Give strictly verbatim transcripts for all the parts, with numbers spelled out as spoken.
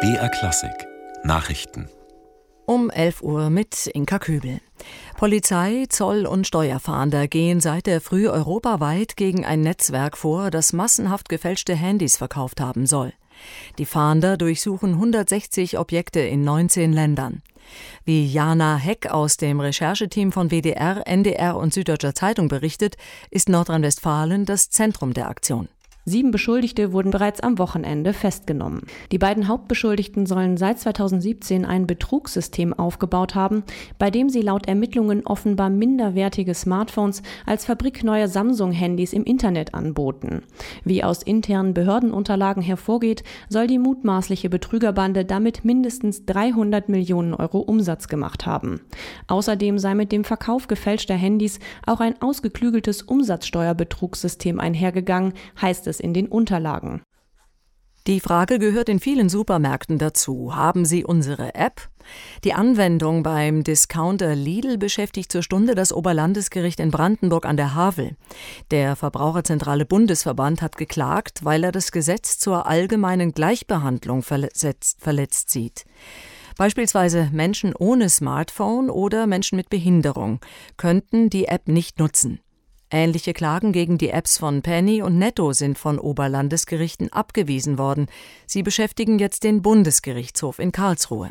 B R Klassik Nachrichten Um elf Uhr mit Inka Kübel. Polizei, Zoll und Steuerfahnder gehen seit der Früh europaweit gegen ein Netzwerk vor, das massenhaft gefälschte Handys verkauft haben soll. Die Fahnder durchsuchen hundertsechzig Objekte in neunzehn Ländern. Wie Jana Heck aus dem Rechercheteam von W D R, N D R und Süddeutscher Zeitung berichtet, ist Nordrhein-Westfalen das Zentrum der Aktion. Sieben Beschuldigte wurden bereits am Wochenende festgenommen. Die beiden Hauptbeschuldigten sollen seit zweitausendsiebzehn ein Betrugssystem aufgebaut haben, bei dem sie laut Ermittlungen offenbar minderwertige Smartphones als fabrikneue Samsung-Handys im Internet anboten. Wie aus internen Behördenunterlagen hervorgeht, soll die mutmaßliche Betrügerbande damit mindestens dreihundert Millionen Euro Umsatz gemacht haben. Außerdem sei mit dem Verkauf gefälschter Handys auch ein ausgeklügeltes Umsatzsteuerbetrugssystem einhergegangen, heißt es in den Unterlagen. Die Frage gehört in vielen Supermärkten dazu. Haben Sie unsere App? Die Anwendung beim Discounter Lidl beschäftigt zur Stunde das Oberlandesgericht in Brandenburg an der Havel. Der Verbraucherzentrale Bundesverband hat geklagt, weil er das Gesetz zur allgemeinen Gleichbehandlung verletzt, verletzt sieht. Beispielsweise Menschen ohne Smartphone oder Menschen mit Behinderung könnten die App nicht nutzen. Ähnliche Klagen gegen die Apps von Penny und Netto sind von Oberlandesgerichten abgewiesen worden. Sie beschäftigen jetzt den Bundesgerichtshof in Karlsruhe.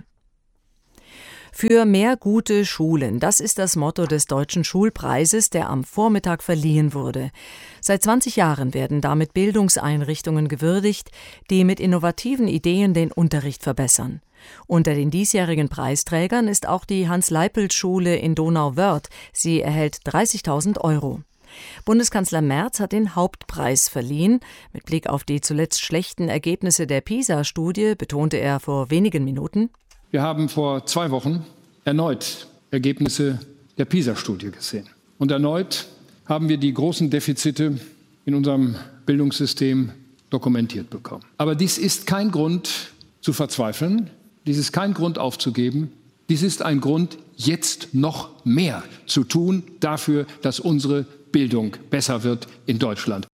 Für mehr gute Schulen, das ist das Motto des Deutschen Schulpreises, der am Vormittag verliehen wurde. Seit zwanzig Jahren werden damit Bildungseinrichtungen gewürdigt, die mit innovativen Ideen den Unterricht verbessern. Unter den diesjährigen Preisträgern ist auch die Hans-Leipelt-Schule in Donauwörth. Sie erhält dreißigtausend Euro. Bundeskanzler Merz hat den Hauptpreis verliehen. Mit Blick auf die zuletzt schlechten Ergebnisse der PISA-Studie betonte er vor wenigen Minuten: Wir haben vor zwei Wochen erneut Ergebnisse der PISA-Studie gesehen. Und erneut haben wir die großen Defizite in unserem Bildungssystem dokumentiert bekommen. Aber dies ist kein Grund zu verzweifeln. Dies ist kein Grund aufzugeben. Dies ist ein Grund, jetzt noch mehr zu tun dafür, dass unsere Bildung besser wird in Deutschland.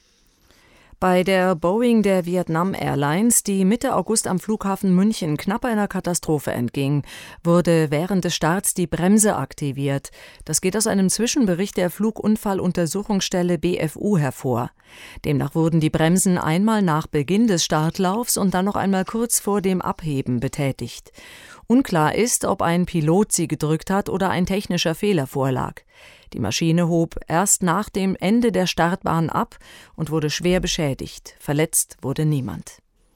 Bei der Boeing der Vietnam Airlines, die Mitte August am Flughafen München knapp einer Katastrophe entging, wurde während des Starts die Bremse aktiviert. Das geht aus einem Zwischenbericht der Flugunfalluntersuchungsstelle B F U hervor. Demnach wurden die Bremsen einmal nach Beginn des Startlaufs und dann noch einmal kurz vor dem Abheben betätigt. Unklar ist, ob ein Pilot sie gedrückt hat oder ein technischer Fehler vorlag. Die Maschine hob erst nach dem Ende der Startbahn ab und wurde schwer beschädigt. Verletzt wurde niemand.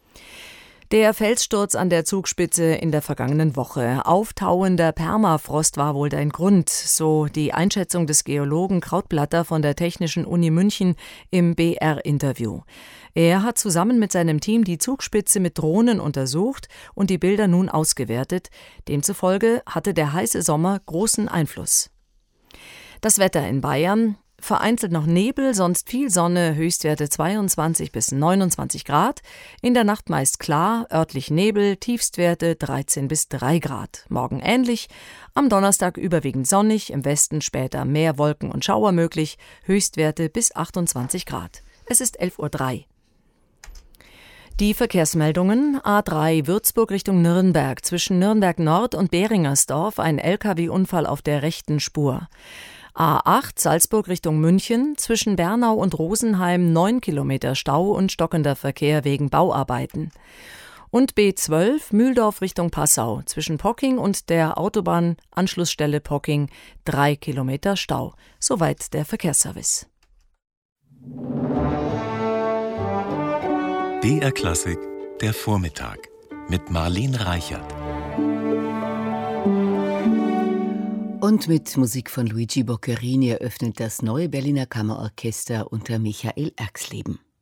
Der Felssturz an der Zugspitze in der vergangenen Woche. Auftauender Permafrost war wohl ein Grund, so die Einschätzung des Geologen Krautblatter von der Technischen Uni München im B R-Interview. Er hat zusammen mit seinem Team die Zugspitze mit Drohnen untersucht und die Bilder nun ausgewertet. Demzufolge hatte der heiße Sommer großen Einfluss. Das Wetter in Bayern: vereinzelt noch Nebel, sonst viel Sonne, Höchstwerte zweiundzwanzig bis neunundzwanzig Grad. In der Nacht meist klar, örtlich Nebel, Tiefstwerte dreizehn bis drei Grad. Morgen ähnlich, am Donnerstag überwiegend sonnig, im Westen später mehr Wolken und Schauer möglich, Höchstwerte bis achtundzwanzig Grad. Es ist elf Uhr drei. Die Verkehrsmeldungen: A drei Würzburg Richtung Nürnberg, zwischen Nürnberg Nord und Beringersdorf ein L K W-Unfall auf der rechten Spur. A acht Salzburg Richtung München, zwischen Bernau und Rosenheim neun Kilometer Stau und stockender Verkehr wegen Bauarbeiten. Und B zwölf Mühldorf Richtung Passau, zwischen Pocking und der Autobahnanschlussstelle Pocking drei Kilometer Stau. Soweit der Verkehrsservice. B R Klassik, der Vormittag mit Marlene Reichert. Und mit Musik von Luigi Boccherini eröffnet das neue Berliner Kammerorchester unter Michael Erxleben.